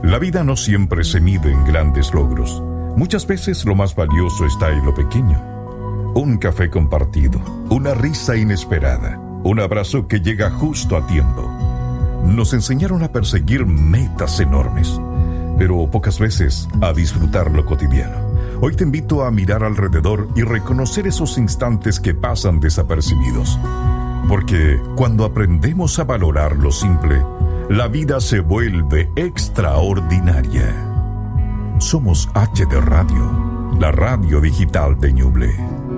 La vida no siempre se mide en grandes logros. Muchas veces lo más valioso está en lo pequeño. Un café compartido, una risa inesperada, un abrazo que llega justo a tiempo. Nos enseñaron a perseguir metas enormes, pero pocas veces a disfrutar lo cotidiano. Hoy te invito a mirar alrededor y reconocer esos instantes que pasan desapercibidos. Porque cuando aprendemos a valorar lo simple, la vida se vuelve extraordinaria. Somos HD Radio, la radio digital de Ñuble.